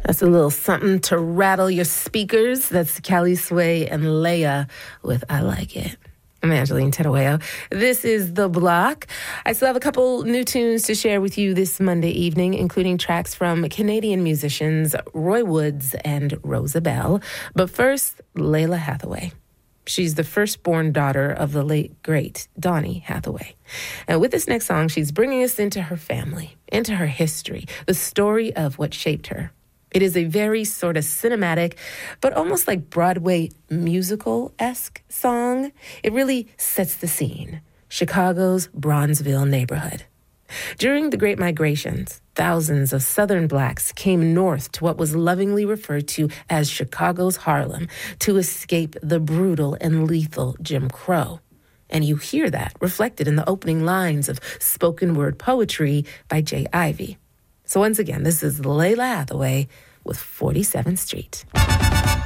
That's a little something to rattle your speakers. That's Callie Sway and Leia with I Like It. I'm Angeline Terueo. This is The Block. I still have a couple new tunes to share with you this Monday evening, including tracks from Canadian musicians Roy Woods and Rosa Bell. But first, Lalah Hathaway. She's the firstborn daughter of the late, great Donny Hathaway. And with this next song, she's bringing us into her family, into her history, the story of what shaped her. It is a very sort of cinematic, but almost like Broadway musical-esque song. It really sets the scene. Chicago's Bronzeville neighborhood. During the Great Migrations, thousands of Southern blacks came north to what was lovingly referred to as Chicago's Harlem to escape the brutal and lethal Jim Crow. And you hear that reflected in the opening lines of spoken word poetry by Jay Ivey. So once again, this is Lalah Hathaway with 47th Street.